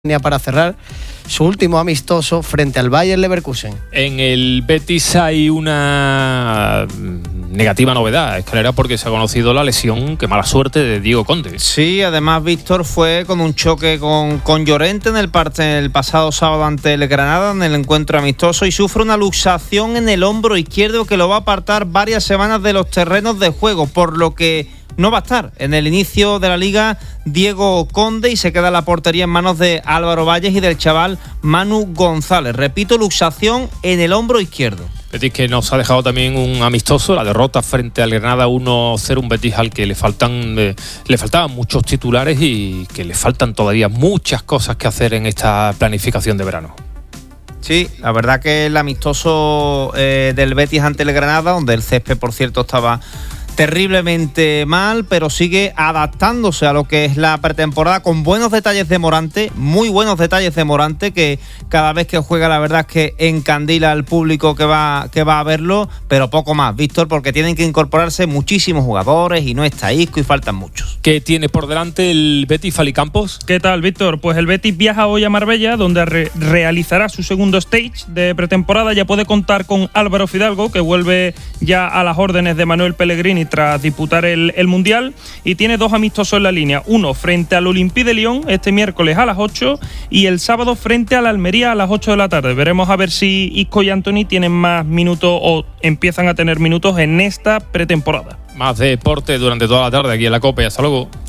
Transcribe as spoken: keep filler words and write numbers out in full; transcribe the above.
para cerrar su último amistoso frente al Bayer Leverkusen. En el Betis hay una negativa novedad, Escalera, porque se ha conocido la lesión, qué mala suerte, de Diego Conde. Sí, además Víctor fue con un choque con, con Llorente en el, parte, el pasado sábado ante el Granada en el encuentro amistoso y sufre una luxación en el hombro izquierdo que lo va a apartar varias semanas de los terrenos de juego, por lo que no va a estar en el inicio de la Liga Diego Conde y se queda la portería en manos de Álvaro Valles y del chaval Manu González. Repito, luxación en el hombro izquierdo. Betis que nos ha dejado también un amistoso, la derrota frente al Granada uno cero, un Betis al que le faltan eh, le faltaban muchos titulares y que le faltan todavía muchas cosas que hacer en esta planificación de verano. Sí, la verdad que el amistoso eh, del Betis ante el Granada, donde el césped, por cierto, estaba terriblemente mal, pero sigue adaptándose a lo que es la pretemporada con buenos detalles de Morante, muy buenos detalles de Morante, que cada vez que juega la verdad es que encandila al público que va, que va a verlo, pero poco más, Víctor, porque tienen que incorporarse muchísimos jugadores y no está Isco y faltan muchos. ¿Qué tiene por delante el Betis, Fali Campos? ¿Qué tal, Víctor? Pues el Betis viaja hoy a Marbella, donde re- realizará su segundo stage de pretemporada. Ya puede contar con Álvaro Fidalgo, que vuelve ya a las órdenes de Manuel Pellegrini tras disputar el, el Mundial, y tiene dos amistosos en la línea, uno frente al Olympique de Lyon este miércoles a las ocho y el sábado frente al Almería a las ocho de la tarde. Veremos a ver si Isco y Antony tienen más minutos o empiezan a tener minutos en esta pretemporada. Más deporte durante toda la tarde aquí en la COPE. Hasta luego.